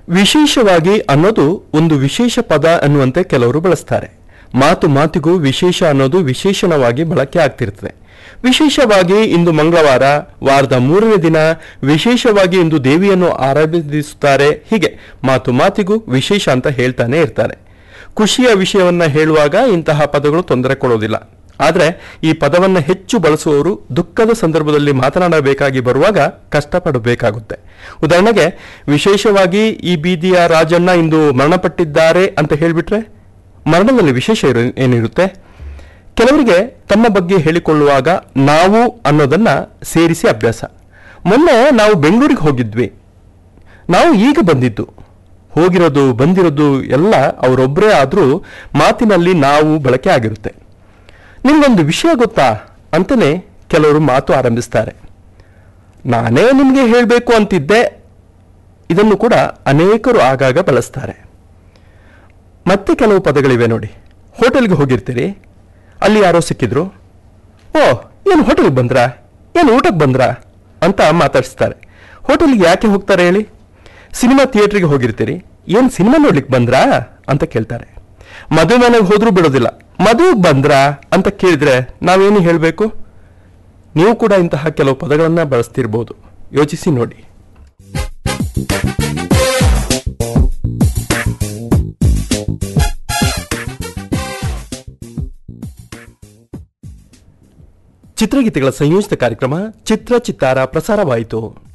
ವಿಶೇಷವಾಗಿ ಅನ್ನೋದು ಒಂದು ವಿಶೇಷ ಪದ ಅನ್ನುವಂತೆ ಕೆಲವರು ಬಳಸ್ತಾರೆ. ಮಾತು ಮಾತಿಗೂ ವಿಶೇಷ ಅನ್ನೋದು ವಿಶೇಷಣವಾಗಿ ಬಳಕೆ ಆಗ್ತಿರ್ತದೆ. ವಿಶೇಷವಾಗಿ ಇಂದು ಮಂಗಳವಾರ, ವಾರದ 3ನೇ ದಿನ, ವಿಶೇಷವಾಗಿ ಇಂದು ದೇವಿಯನ್ನು ಆರಾಧಿಸುತ್ತಾರೆ. ಹೀಗೆ ಮಾತು ಮಾತಿಗೂ ವಿಶೇಷ ಅಂತ ಹೇಳ್ತಾನೆ ಇರ್ತಾರೆ. ಖುಷಿಯ ವಿಷಯವನ್ನ ಹೇಳುವಾಗ ಇಂತಹ ಪದಗಳು ತೊಂದರೆ ಕೊಡೋದಿಲ್ಲ. ಆದರೆ ಈ ಪದವನ್ನು ಹೆಚ್ಚು ಬಳಸುವವರು ದುಃಖದ ಸಂದರ್ಭದಲ್ಲಿ ಮಾತನಾಡಬೇಕಾಗಿ ಬರುವಾಗ ಕಷ್ಟಪಡಬೇಕಾಗುತ್ತೆ. ಉದಾಹರಣೆಗೆ, ವಿಶೇಷವಾಗಿ ಈ ಬೀದಿಯ ರಾಜಣ್ಣ ಇಂದು ಮರಣಪಟ್ಟಿದ್ದಾರೆ ಅಂತ ಹೇಳಿಬಿಟ್ರೆ ಮರಣದಲ್ಲಿ ವಿಶೇಷ ಏನಿರುತ್ತೆ? ಕೆಲವರಿಗೆ ತಮ್ಮ ಬಗ್ಗೆ ಹೇಳಿಕೊಳ್ಳುವಾಗ ನಾವು ಅನ್ನೋದನ್ನ ಸೇರಿಸಿ ಅಭ್ಯಾಸ. ಮೊನ್ನೆ ನಾವು ಬೆಂಗಳೂರಿಗೆ ಹೋಗಿದ್ವಿ, ನಾವು ಈಗ ಬಂದಿದ್ದು. ಹೋಗಿರೋದು ಬಂದಿರೋದು ಎಲ್ಲ ಅವರೊಬ್ಬರೇ ಆದರೂ ಮಾತಿನಲ್ಲಿ ನಾವು ಬಳಕೆ ಆಗಿರುತ್ತೆ. ನಿಮ್ಗೊಂದು ವಿಷಯ ಗೊತ್ತಾ ಅಂತಲೇ ಕೆಲವರು ಮಾತು ಆರಂಭಿಸ್ತಾರೆ. ನಾನೇ ನಿಮಗೆ ಹೇಳಬೇಕು ಅಂತಿದ್ದೆ. ಇದನ್ನು ಕೂಡ ಅನೇಕರು ಆಗಾಗ ಬಳಸ್ತಾರೆ. ಮತ್ತೆ ಕೆಲವು ಪದಗಳಿವೆ ನೋಡಿ. ಹೋಟೆಲ್ಗೆ ಹೋಗಿರ್ತೀರಿ, ಅಲ್ಲಿ ಯಾರೋ ಸಿಕ್ಕಿದ್ರು. ಓ, ಏನು ಹೋಟೆಲ್ಗೆ ಬಂದ್ರಾ, ಏನು ಊಟಕ್ಕೆ ಬಂದ್ರಾ ಅಂತ ಮಾತಾಡಿಸ್ತಾರೆ. ಹೋಟೆಲ್ಗೆ ಯಾಕೆ ಹೋಗ್ತಾರೆ ಹೇಳಿ? ಸಿನಿಮಾ ಥಿಯೇಟ್ರಿಗೆ ಹೋಗಿರ್ತೀರಿ, ಏನು ಸಿನಿಮಾ ನೋಡ್ಲಿಕ್ಕೆ ಬಂದ್ರಾ ಅಂತ ಕೇಳ್ತಾರೆ. ಮದುವೆ ಮನೆಗೆ ಹೋದ್ರೂ ಬಿಡೋದಿಲ್ಲ. ಮದುವೆಗೆ ಬಂದ್ರಾ ಅಂತ ಕೇಳಿದ್ರೆ ನಾವೇನು ಹೇಳಬೇಕು? ನೀವು ಕೂಡ ಇಂತಹ ಕೆಲವು ಪದಗಳನ್ನು ಬಳಸ್ತಿರ್ಬೋದು. ಯೋಚಿಸಿ ನೋಡಿ. ಚಿತ್ರಗೀತೆಗಳ ಸಂಯೋಜಿತ ಕಾರ್ಯಕ್ರಮ ಚಿತ್ರ ಚಿತ್ತಾರ ಪ್ರಸಾರವಾಯಿತು.